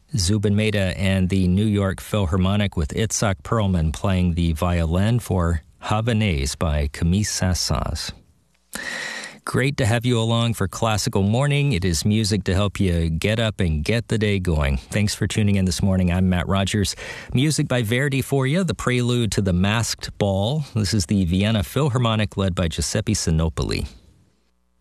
Zubin Mehta and the New York Philharmonic with Itzhak Perlman playing the violin for Havanaise by Camille Saint-Saëns. Great to have you along for Classical Morning. It is music to help you get up and get the day going. Thanks for tuning in this morning. I'm Matt Rogers. Music by Verdi for you, the prelude to The Masked Ball. This is the Vienna Philharmonic led by Giuseppe Sinopoli.